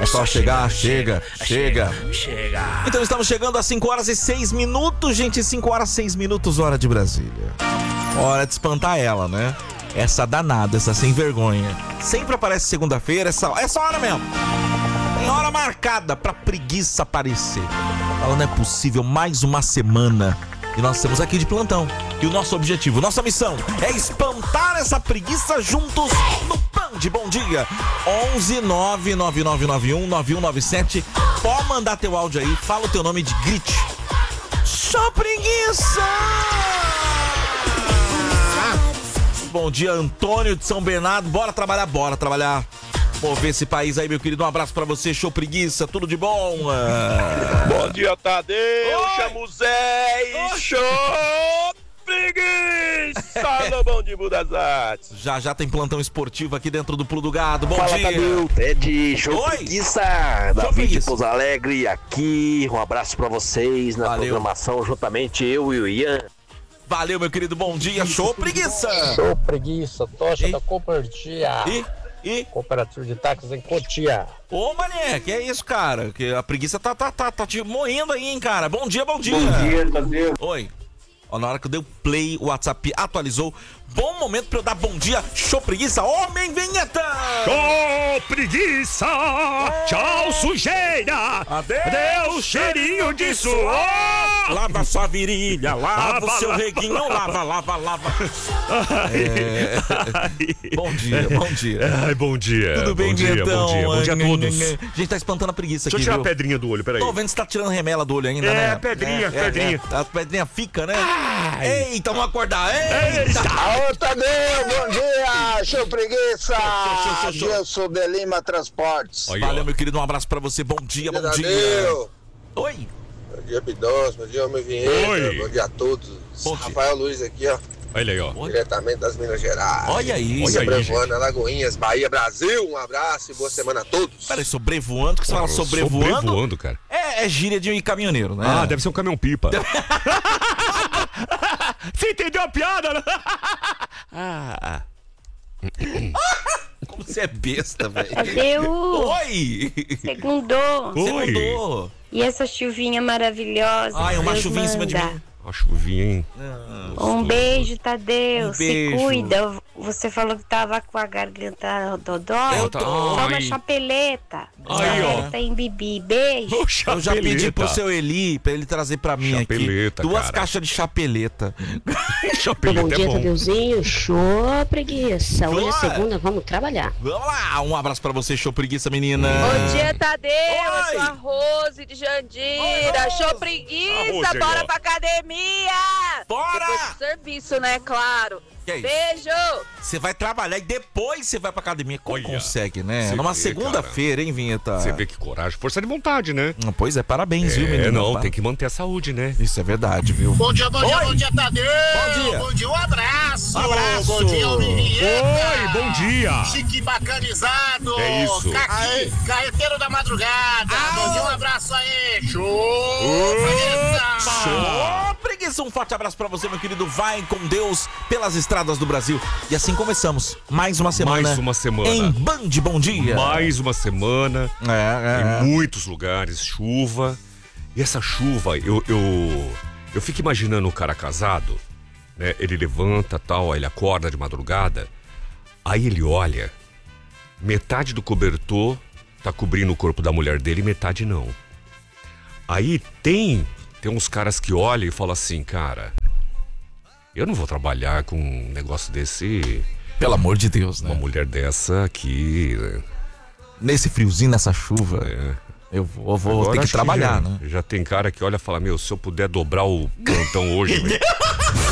É só chegar, chega. Então estamos chegando às 5 horas e 6 minutos, gente. 5 horas e 6 minutos, hora de Brasília. Hora de espantar ela, né? Essa danada, essa sem vergonha. Sempre aparece segunda-feira, essa hora mesmo. Tem hora marcada pra preguiça aparecer. Ela não é possível, mais uma semana. E nós estamos aqui de plantão. E o nosso objetivo, nossa missão é espantar essa preguiça juntos no Band Bom Dia. 11 999919197. Pode mandar teu áudio aí, fala o teu nome de grite. Só preguiça! Bom dia, Antônio de São Bernardo. Bora trabalhar. Mover esse país aí, meu querido. Um abraço pra você, show preguiça, tudo de bom. Bom dia, Tadeu. Chamo o Zé e show preguiça no Bom de Budas Artes. Já tem plantão esportivo aqui dentro do Pulo do Gado. Bom Fala, dia. Tadeu. É de show preguiça. Davi de Pouso Alegre aqui. Um abraço pra vocês na programação, juntamente eu e o Ian. Valeu, meu querido, bom dia, show preguiça. Show preguiça, tocha da Copertia. E? Cooperativa de táxis em Cotia. Ô, mané, que é isso, cara? Que a preguiça tá te moendo aí, hein, cara? Bom dia. Bom dia, Tadeu. Oi. Ó, na hora que eu dei o play, o WhatsApp atualizou. Bom momento pra eu dar bom dia, show preguiça, homem vinheta! Show preguiça! Tchau, sujeira! Adeus, cheirinho de suor! Lava sua virilha, lava o seu reguinho, lava. Bom dia. Ai, bom dia. Tudo bem, bom dia a todos. A gente tá espantando a preguiça aqui, Deixa eu tirar viu? a pedrinha do olho, peraí. Tô vendo que você tá tirando remela do olho ainda, né? Pedrinha. A pedrinha fica, né? Eita, vamos acordar. Eita! Alô, Tadeu, bom dia, show preguiça. Gilson de Lima Transportes. Valeu, meu querido, um abraço pra você, bom dia. Tadeu. Oi. Bom dia, Bidoso, bom dia, homem vinheta, bom dia a todos. Rafael Luiz aqui, ó. Olha aí, ó. Diretamente das Minas Gerais. Olha aí. Sobrevoando, Alagoinhas, Bahia, Brasil. Um abraço e boa semana a todos. Peraí, sobrevoando, que você fala sobrevoando? Sobrevoando, cara. É gíria de caminhoneiro, né? Ah, deve ser um caminhão-pipa. Você entendeu a piada, né? Como você é besta, velho. Tadeu! Oi! Segundou! E essa chuvinha maravilhosa? Ai, uma chuvinha em cima de mim. Uma chuvinha, hein? Um beijo, Tadeu. Um beijo. Se cuida. Você falou que tava com a garganta dodói. Toma chapeleta. Chapeleta em bibi. Beijo. Eu já pedi pro seu Eli pra ele trazer pra mim chapeleta, aqui 2 cara. caixas de chapeleta. Chapeleta bom dia, é bom. Tadeuzinho. Show preguiça. Hoje é segunda, vamos trabalhar. Vamos lá, um abraço pra você, show preguiça, menina. Bom dia, Tadeu. Eu sou a Rose de Jandira. Show preguiça, Rose, bora ó. pra academia. Bora! Depois do serviço, né, claro. Que é isso? Beijo. Você vai trabalhar e depois você vai pra academia. Como Olha, consegue, né? você Numa vê, segunda-feira, hein, Vinheta? Você vê que coragem, força de vontade, né? Pois é, parabéns, viu, menino? Não, tem que manter a saúde, né? Isso é verdade, viu? Bom dia, Tadeu. Bom dia. Bom dia, um abraço. Abraço. Bom dia, homem vinheta. Oi, bom dia. Chique bacanizado. É isso. Caqui, carreteiro da madrugada. Bom dia, um abraço aí. Show preguiça. Show preguiça, um forte abraço pra você, meu querido. Vai com Deus pelas estradas do Brasil. E assim começamos mais uma semana. Mais uma semana. Em Band Bom Dia. Mais uma semana. Em muitos lugares, chuva. E essa chuva, eu fico imaginando o cara casado, né? Ele levanta, tal, aí ele acorda de madrugada. Aí ele olha, metade do cobertor tá cobrindo o corpo da mulher dele e metade não. Aí tem uns caras que olham e falam assim, cara, eu não vou trabalhar com um negócio desse. Pelo amor de Deus, né? Uma mulher dessa aqui, né? Nesse friozinho, nessa chuva, eu vou Agora ter que acho trabalhar, já, né? Já tem cara que olha e fala, meu, se eu puder dobrar o plantão hoje, velho.